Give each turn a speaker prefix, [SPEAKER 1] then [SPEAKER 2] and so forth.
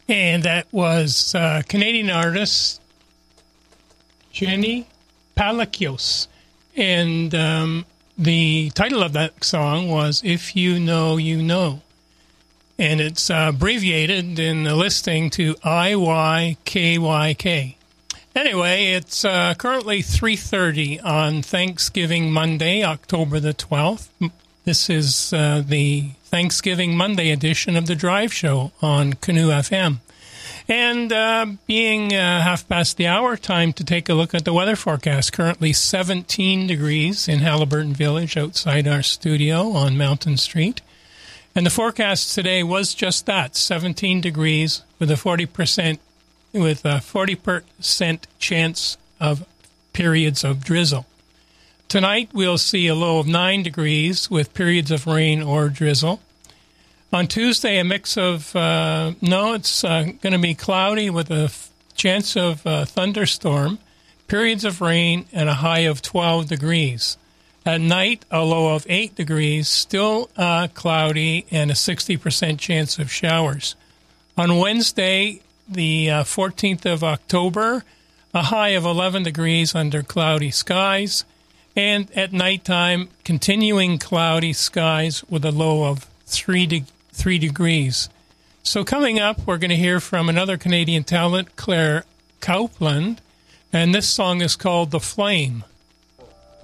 [SPEAKER 1] And that was Canadian artist Jenny Palacios. And the title of that song was If You Know, You Know. And it's abbreviated in the listing to IYKYK. Anyway, it's currently 3:30 on Thanksgiving Monday, October the 12th. This is the Thanksgiving Monday edition of The Drive Show on Canoe FM. And being half past the hour, time to take a look at the weather forecast. Currently 17 degrees in Haliburton Village outside our studio on Mountain Street. And the forecast today was just that, 17 degrees with a 40% chance of periods of drizzle. Tonight we'll see a low of 9 degrees with periods of rain or drizzle. On Tuesday, a mix of, it's going to be cloudy with a chance of thunderstorm, periods of rain, and a high of 12 degrees. At night, a low of 8 degrees, still cloudy, and a 60% chance of showers. On Wednesday, the 14th of October, a high of 11 degrees under cloudy skies, and at nighttime, continuing cloudy skies with a low of 3 degrees. So coming up, we're going to hear from another Canadian talent, Claire Copeland, and this song is called The Flame.